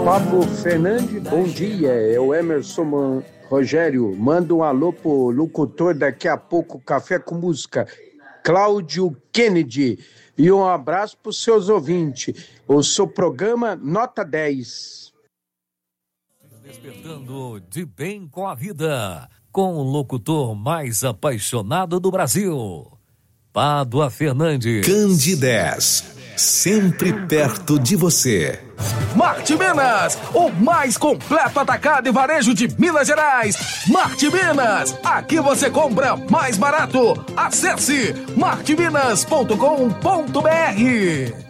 Pablo Fernandes, bom dia. É o Emerson Rogério. Manda um alô pro locutor daqui a pouco, Café com Música, Cláudio Kennedy. E um abraço pros seus ouvintes. O seu programa, nota 10. Despertando de bem com a vida, com o locutor mais apaixonado do Brasil, Pádua Fernandes. Candidez, sempre perto de você. Marte Minas, o mais completo atacado e varejo de Minas Gerais. Marte Minas, aqui você compra mais barato. Acesse marteminas.com.br.